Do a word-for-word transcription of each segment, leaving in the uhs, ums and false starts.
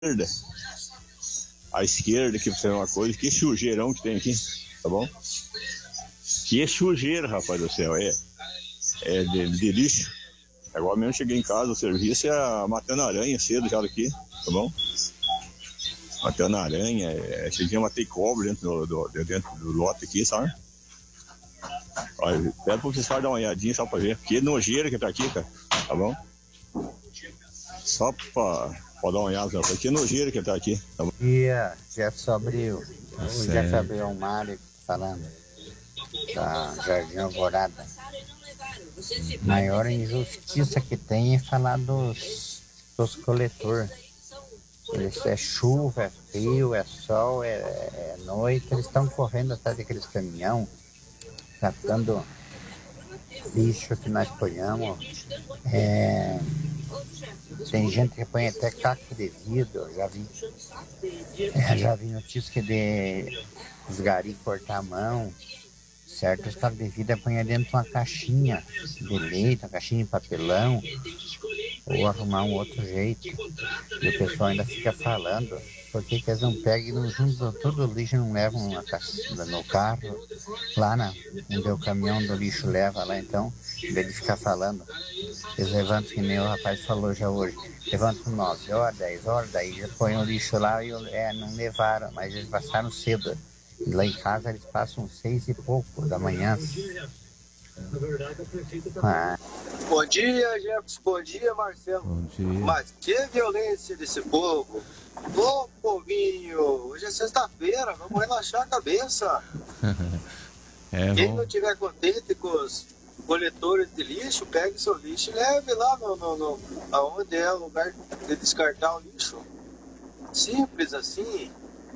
esquerda, à esquerda, que é uma coisa, que sujeirão que tem aqui, tá bom? Que sujeira, rapaz do céu, é, é de, de lixo. Agora mesmo cheguei em casa, o serviço é matando aranha cedo já aqui, tá bom? Matando aranha, é, cheguei a matar cobra dentro do, do, dentro do lote aqui, sabe? Olha, pede pro pessoal dar uma olhadinha só pra ver, que nojeira que tá aqui, cara, tá bom? Só pra, pra dar uma olhada, só, que nojeira que tá aqui, tá bom? E uh, Jeff Sobril, o Jeff Abreu Mário falando da Jardim Alvorada. Maior injustiça que tem é falar dos, dos coletores. Eles, é chuva, é frio, é sol, é, é noite, eles estão correndo atrás daqueles caminhão, catando lixo que nós ponhamos. É, tem gente que põe até caco de vidro, já vi, é, já vi notícia que de os gari cortar a mão, certo? Os cacos de vidro põe dentro de uma caixinha de leite, uma caixinha de papelão, ou arrumar um outro jeito. E o pessoal ainda fica falando, por que que eles não pegam e não juntam todo o lixo e não levam uma caixinha no carro, lá na, onde o caminhão do lixo leva lá, então, em vez de ficar falando, eles levantam, que nem o rapaz falou já hoje, levantam nove horas, dez horas, daí já põem o lixo lá e é, não levaram, mas eles passaram cedo. E lá em casa eles passam seis e pouco da manhã. Ah. Bom dia, Jefferson. Bom dia, Marcelo. Bom dia. Mas que violência desse povo. Ô, povinho, hoje é sexta-feira, vamos relaxar a cabeça. é, Quem bom. não estiver contente com os coletores de lixo, pegue seu lixo e leve lá no, no, no, aonde é o lugar de descartar o lixo. Simples assim.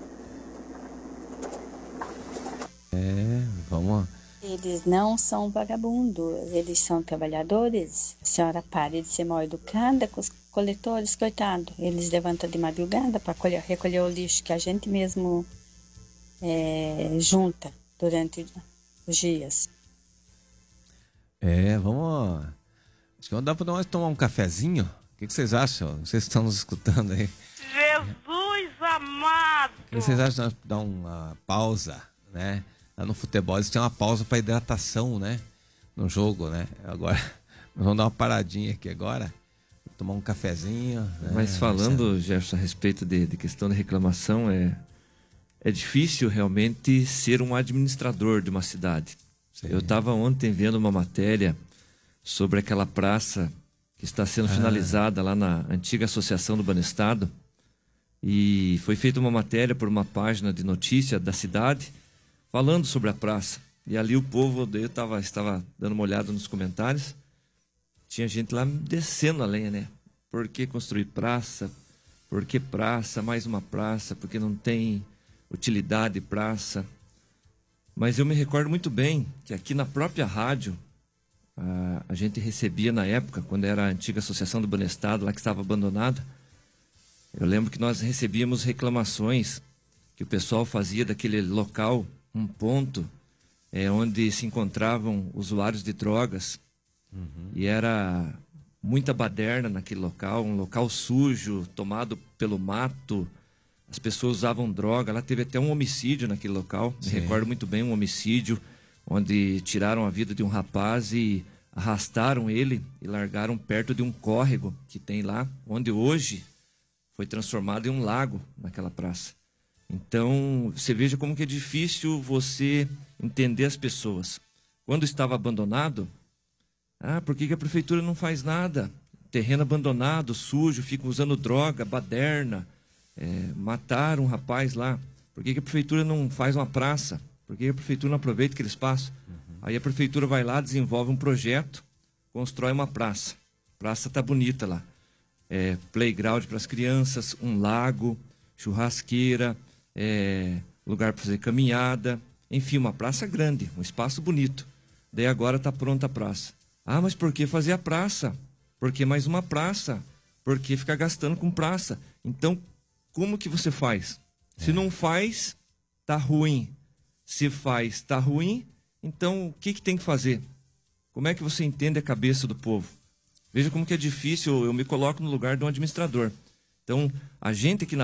É, vamos. Eles não são vagabundos, eles são trabalhadores. A senhora pare de ser mal educada com os coletores, coitado. Eles levantam de madrugada para recolher o lixo que a gente mesmo é, junta durante os dias. É, vamos. Acho que dá para nós tomar um cafezinho. O que, que vocês acham? Vocês estão nos escutando aí? Jesus amado! O que vocês acham de dar uma pausa, né? Lá no futebol eles têm uma pausa para hidratação, né? No jogo, né? Agora, nós vamos dar uma paradinha aqui agora. Tomar um cafezinho. Né? Mas falando, Jefferson, a respeito de, de questão de reclamação, é, é difícil realmente ser um administrador de uma cidade. Sim. Eu estava ontem vendo uma matéria sobre aquela praça que está sendo ah. finalizada lá na antiga Associação do Banestado. E foi feita uma matéria por uma página de notícia da cidade falando sobre a praça. E ali o povo, eu tava, estava dando uma olhada nos comentários, tinha gente lá descendo a lenha, né? Por que construir praça? Por que praça? Mais uma praça? Porque não tem utilidade praça. Mas eu me recordo muito bem que aqui na própria rádio, a, a gente recebia na época, quando era a antiga Associação do Banestado, lá que estava abandonada, eu lembro que nós recebíamos reclamações que o pessoal fazia daquele local um ponto é, onde se encontravam usuários de drogas. Uhum. E era muita baderna naquele local, um local sujo, tomado pelo mato. As pessoas usavam droga. Lá teve até um homicídio naquele local. Sim. Me recordo muito bem, um homicídio onde tiraram a vida de um rapaz e arrastaram ele e largaram perto de um córrego que tem lá, onde hoje foi transformado em um lago naquela praça. Então, você veja como que é difícil você entender as pessoas. Quando estava abandonado, ah, por que que a prefeitura não faz nada? Terreno abandonado, sujo, ficam usando droga, baderna, é, mataram um rapaz lá. Por que que a prefeitura não faz uma praça? Por que que a prefeitura não aproveita aquele espaço? Uhum. Aí a prefeitura vai lá, desenvolve um projeto, constrói uma praça. A praça tá bonita lá. É, playground para as crianças, um lago, churrasqueira, É, lugar para fazer caminhada, enfim, uma praça grande, um espaço bonito. Daí agora está pronta a praça. Ah, mas por que fazer a praça? Por que mais uma praça? Por que ficar gastando com praça? Então, como que você faz? É. Se não faz, tá ruim. Se faz, tá ruim. Então, o que que tem que fazer? Como é que você entende a cabeça do povo? Veja como que é difícil, eu me coloco no lugar de um administrador. Então, a gente aqui na